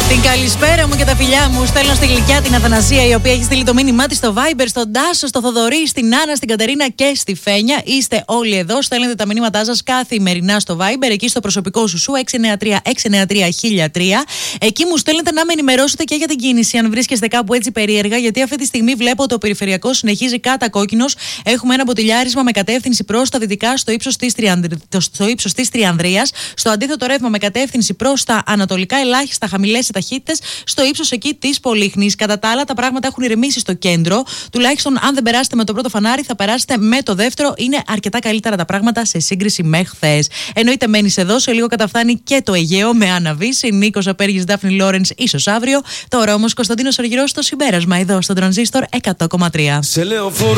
Την καλησπέρα μου και τα φιλιά μου στέλνω στη Γλυκιά την Αθανασία, η οποία έχει στείλει το μήνυμά της στο Viber, στον Τάσο, στο Θοδωρή, στην Άννα, στην Κατερίνα και στη Φένια. Είστε όλοι εδώ, στέλνετε τα μηνύματά σας καθημερινά στο Viber, εκεί στο προσωπικό σου 693-693-1003. Εκεί μου στέλνετε να με ενημερώσετε και για την κίνηση, αν βρίσκεστε κάπου έτσι περίεργα, γιατί αυτή τη στιγμή βλέπω το περιφερειακό συνεχίζει κατακόκκινος. Έχουμε ένα μποτιλιάρισμα με κατεύθυνση προς τα δυτικά στο ύψος της Τριανδρίας. Στο αντίθετο ρεύμα με κατεύθυνση προς τα ανατολικά, ελάχιστα χαμηλές ταχύτητες στο ύψος εκεί της Πολύχνης. Κατά τα άλλα, τα πράγματα έχουν ηρεμήσει στο κέντρο. Τουλάχιστον, αν δεν περάσετε με το πρώτο φανάρι, θα περάσετε με το δεύτερο. Είναι αρκετά καλύτερα τα πράγματα σε σύγκριση με χθες. Εννοείται, μένεις εδώ. Σε λίγο καταφθάνει και το Αιγαίο με Άννα Βύση, Νίκος Απέργης, Δάφνη Λόρενς, ίσως αύριο. Τώρα όμως Κωνσταντίνος Αργυρός στο συμπέρασμα εδώ στο Τρανζίστορ 100,3.